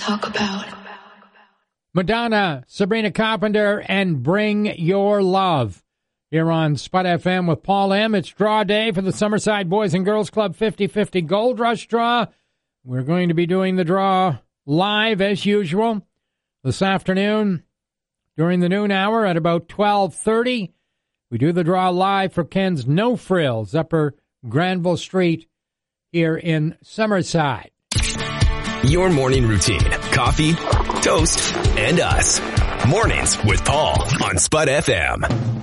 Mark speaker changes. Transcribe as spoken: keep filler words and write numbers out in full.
Speaker 1: talk about.
Speaker 2: Madonna, Sabrina Carpenter, and Bring Your Love. Here on Spud F M with Paul M. It's draw day for the Summerside Boys and Girls Club fifty fifty Gold Rush draw. We're going to be doing the draw live as usual this afternoon during the noon hour at about twelve thirty. We do the draw live for Ken's No Frills, Upper Granville Street here in Summerside.
Speaker 3: Your morning routine. Coffee, toast, and us. Mornings with Paul on Spud F M.